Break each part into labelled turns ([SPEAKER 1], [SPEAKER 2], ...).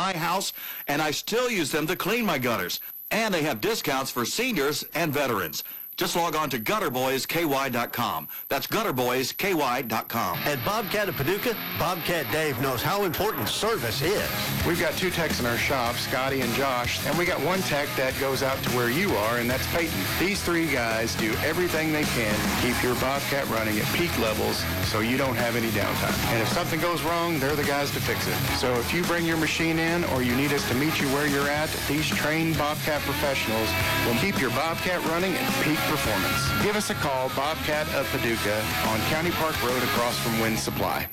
[SPEAKER 1] my house, and I still use them to clean my gutters. And they have discounts for seniors and veterans. Just log on to gutterboysky.com. That's gutterboysky.com.
[SPEAKER 2] At Bobcat of Paducah, Bobcat Dave knows how important service is.
[SPEAKER 3] We've got 2 techs in our shop, Scotty and Josh, and we got 1 tech that goes out to where you are, and that's Peyton. These 3 guys do everything they can to keep your Bobcat running at peak levels so you don't have any downtime. And if something goes wrong, they're the guys to fix it. So if you bring your machine in or you need us to meet you where you're at, these trained Bobcat professionals will keep your Bobcat running at peak performance. Give us a call, Bobcat of Paducah, on County Park Road across from Wind Supply.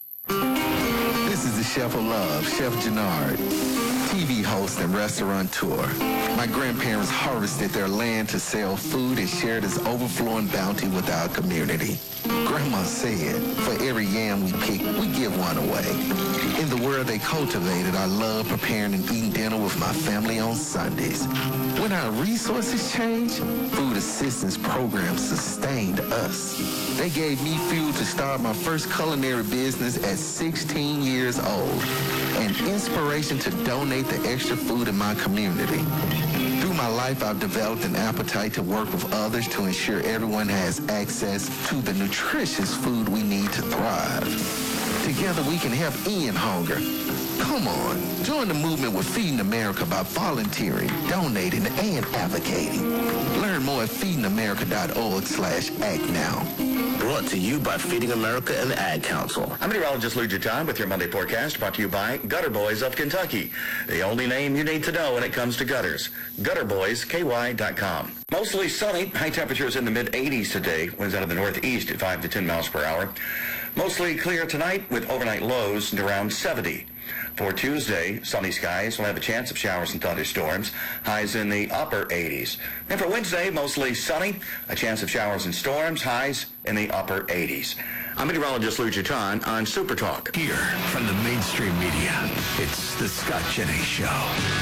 [SPEAKER 4] This is the Chef of Love, Chef Gennard, TV host and restaurateur. My grandparents harvested their land to sell food and share this overflowing bounty with our community. Grandma said, for every yam we pick, we give one away. In the world they cultivated, I love preparing and eating dinner with my family on Sundays. When our resources changed, food assistance programs sustained us. They gave me fuel to start my first culinary business at 16 years old, and inspiration to donate the extra food in my community. Through my life, I've developed an appetite to work with others to ensure everyone has access to the nutritious food we need to thrive. Together, we can help end hunger. Come on, join the movement with Feeding America by volunteering, donating, and advocating. Learn more at feedingamerica.org/act now.
[SPEAKER 5] Brought to you by Feeding America and the Ad Council.
[SPEAKER 6] I'm meteorologist Lou Jutan with your Monday forecast, brought to you by Gutter Boys of Kentucky. The only name you need to know when it comes to gutters. gutterboysky.com. Mostly sunny, high temperatures in the mid-80s today. Winds out of the northeast at 5 to 10 miles per hour. Mostly clear tonight with overnight lows at around 70. For Tuesday, sunny skies will have a chance of showers and thunderstorms, highs in the upper 80s. And for Wednesday, mostly sunny, a chance of showers and storms, highs in the upper 80s. I'm meteorologist Lou Jutan on Super Talk.
[SPEAKER 7] Here from the mainstream media, it's the Scott Jennings Show.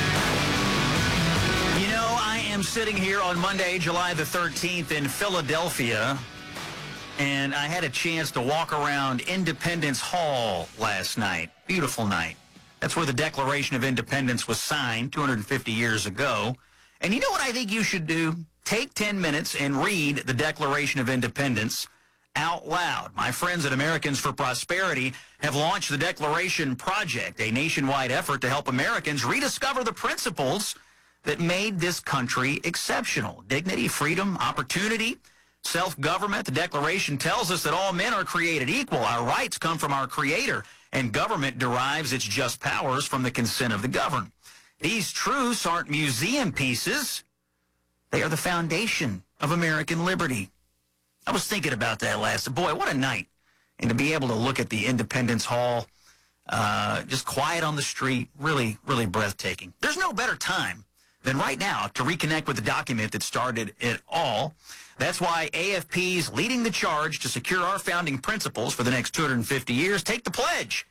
[SPEAKER 8] You know, I am sitting here on Monday, July the 13th in Philadelphia, and I had a chance to walk around Independence Hall last night. Beautiful night. That's where the Declaration of Independence was signed 250 years ago. And you know what I think you should do? Take 10 minutes and read the Declaration of Independence out loud. My friends at Americans for Prosperity have launched the Declaration Project, a nationwide effort to help Americans rediscover the principles that made this country exceptional. Dignity, freedom, opportunity, self-government. The Declaration tells us that all men are created equal. Our rights come from our Creator, and government derives its just powers from the consent of the governed. These truths aren't museum pieces. They are the foundation of American liberty. I was thinking about that last night. Boy, what a night. And to be able to look at the Independence Hall, just quiet on the street, really, really breathtaking. There's no better time than right now to reconnect with the document that started it all. That's why AFP's leading the charge to secure our founding principles for the next 250 years. Take the pledge.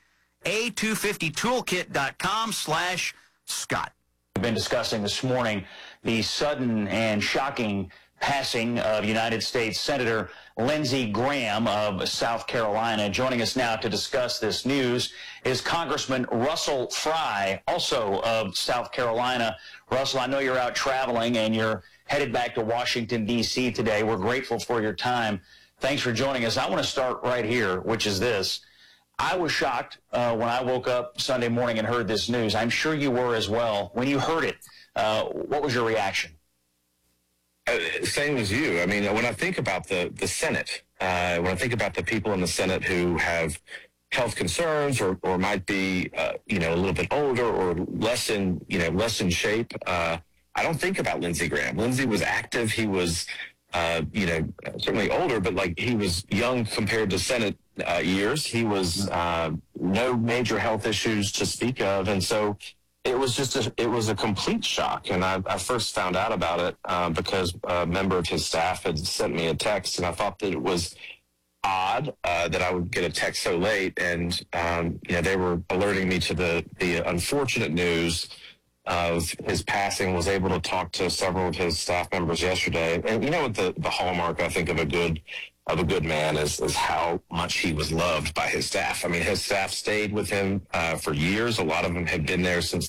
[SPEAKER 8] A250toolkit.com/Scott.
[SPEAKER 9] We've been discussing this morning the sudden and shocking passing of United States Senator Lindsey Graham of South Carolina. Joining us now to discuss this news is Congressman Russell Fry, also of South Carolina. Russell, I know you're out traveling and you're headed back to Washington, D.C. today. We're grateful for your time. Thanks for joining us. I want to start right here, which is this. I was shocked when I woke up Sunday morning and heard this news. I'm sure you were as well. When you heard it, what was your reaction?
[SPEAKER 10] Same as you. I mean, when I think about the Senate, when I think about the people in the Senate who have health concerns or might be, a little bit older or less in shape, I don't think about Lindsey Graham. Lindsey was active. He was, certainly older, but he was young compared to Senate years. He was no major health issues to speak of. And so it was it was a complete shock. And I first found out about it because a member of his staff had sent me a text, and I thought that it was odd that I would get a text so late. And, they were alerting me to the unfortunate news of his passing. Was able to talk to several of his staff members yesterday. And you know what the hallmark, I think, of a good man is how much he was loved by his staff. I mean, his staff stayed with him for years. A lot of them had been there since